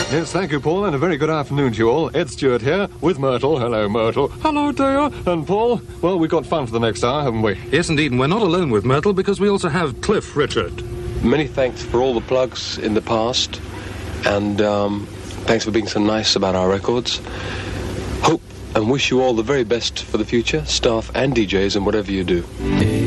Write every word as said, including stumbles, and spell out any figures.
Yes, thank you, Paul, and a very good afternoon to you all. Ed Stewart here with Myrtle. Hello, Myrtle. Hello, dear. And Paul, well, we've got fun for the next hour, haven't we? Yes, indeed, and we're not alone with Myrtle because we also have Cliff Richard. Many thanks for all the plugs in the past, and um, thanks for being so nice about our records. Hope and wish you all the very best for the future, staff and D Js, and whatever you do.